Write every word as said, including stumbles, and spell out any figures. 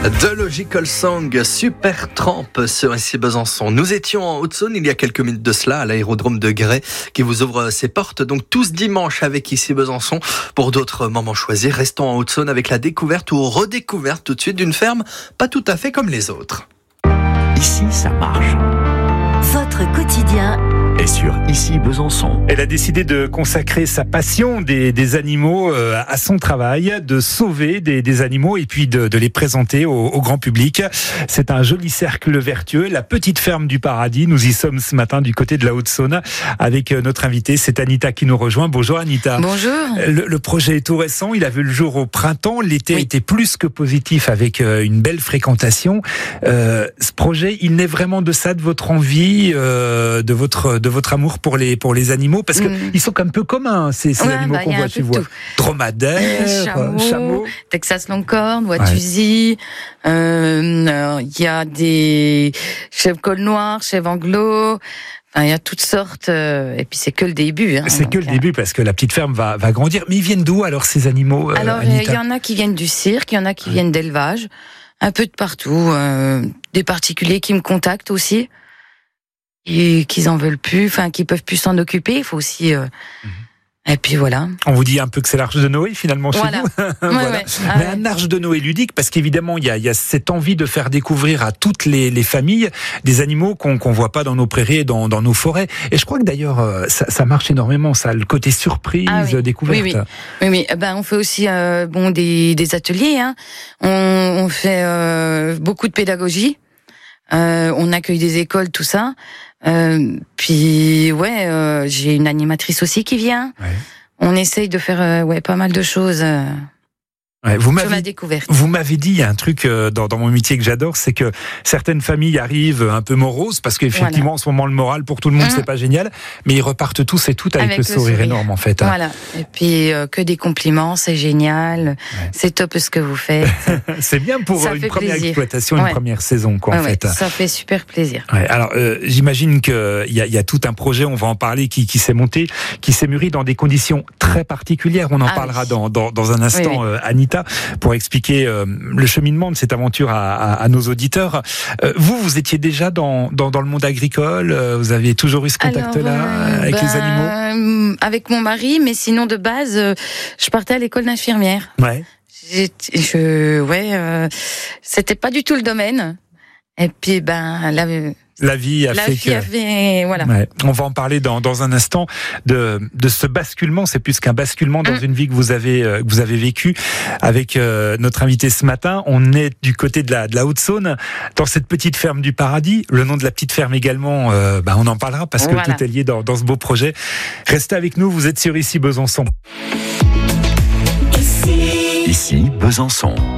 The Logical Song, Super Tramp sur ici Besançon. Nous étions en Haute-Saône il y a quelques minutes de cela à l'aérodrome de Grès qui vous ouvre ses portes donc tous dimanche avec ici Besançon. Pour d'autres moments choisis, restons en Haute-Saône avec la découverte ou redécouverte tout de suite d'une ferme pas tout à fait comme les autres. Ici, ça marche. Votre quotidien Et sur Ici Besançon. Elle a décidé de consacrer sa passion des, des animaux euh, à son travail, de sauver des, des animaux et puis de, de les présenter au, au grand public. C'est un joli cercle vertueux, la petite ferme du paradis. Nous y sommes ce matin du côté de la Haute-Saône avec notre invitée, c'est Anita qui nous rejoint. Bonjour Anita. Bonjour. Le, le projet est tout récent, il a vu le jour au printemps. L'été oui. était plus que positif avec une belle fréquentation. Euh, ce projet, il naît vraiment de ça, de votre envie, euh, de votre de votre amour pour les pour les animaux, parce que mmh. ils sont comme peu communs ces, ces ouais, animaux bah, qu'on voit, tu vois. Dromadaires, chameaux, chameaux, Texas Longhorn, Watusi. Il ouais. euh, y a des chèvres col noir, chèvres anglo. Enfin, il y a toutes sortes, euh, et puis c'est que le début. Hein, c'est donc, que le euh... début, parce que la petite ferme va, va grandir. Mais ils viennent d'où alors ces animaux euh, Alors il y en a qui viennent du cirque, il y en a qui ouais. viennent d'élevage, un peu de partout. Euh, des particuliers qui me contactent aussi. Et qu'ils en veulent plus, enfin qu'ils peuvent plus s'en occuper. Il faut aussi. Euh... Mmh. Et puis voilà. On vous dit un peu que c'est l'arche de Noé finalement chez voilà. vous. voilà. Ouais, ouais. Ah, Mais ouais. un arche de Noé ludique, parce qu'évidemment il y a, il y a cette envie de faire découvrir à toutes les, les familles des animaux qu'on qu'on voit pas dans nos prairies et dans, dans nos forêts. Et je crois que d'ailleurs ça, ça marche énormément, ça, le côté surprise, ah, oui. découverte. Oui, oui. oui, oui. Ben on fait aussi euh, bon des, des ateliers. Hein. On, on fait euh, beaucoup de pédagogie. Euh, on accueille des écoles, tout ça. Euh, puis ouais, euh, j'ai une animatrice aussi qui vient. Ouais. On essaye de faire euh, ouais pas mal de choses. Euh, ouais, vous sur la découverte. Vous m'avez dit, il y a un truc euh, dans, dans mon métier que j'adore, c'est que certaines familles arrivent un peu moroses parce qu'effectivement voilà. en ce moment le moral pour tout le monde mmh. c'est pas génial, mais ils repartent tous et toutes avec, avec le, le sourire, sourire énorme en fait. Hein. Voilà. Et puis euh, que des compliments, c'est génial, ouais. c'est top ce que vous faites. C'est bien pour ça une première plaisir. exploitation, ouais. une première saison quoi ouais, en fait. Ouais, ça fait super plaisir. Ouais, alors euh, j'imagine que il y a, y a tout un projet, on va en parler, qui, qui s'est monté, qui s'est mûri dans des conditions très particulières. On en ah, parlera oui. dans, dans dans un instant, oui, oui. Euh, Anita, pour expliquer expliquer euh, le cheminement de cette aventure à, à, à nos auditeurs. Euh, vous, vous étiez déjà dans, dans, dans le monde agricole, euh, vous avez toujours eu ce contact-là euh, avec ben, les animaux? Avec mon mari, mais sinon de base, euh, je partais à l'école d'infirmière. Ouais. J'ai, je, ouais, euh, c'était pas du tout le domaine. Et puis, ben, là... La vie a la fait vie que. A fait, voilà. Ouais. On va en parler dans dans un instant de de ce basculement. C'est plus qu'un basculement dans mmh. une vie que vous avez euh, que vous avez vécue avec euh, notre invité ce matin. On est du côté de la de la Haute-Saône, dans cette petite ferme du paradis. Le nom de la petite ferme également. Euh, bah on en parlera parce que voilà. tout est lié dans dans ce beau projet. Restez avec nous. Vous êtes sur Ici Besançon. Ici, Ici Besançon.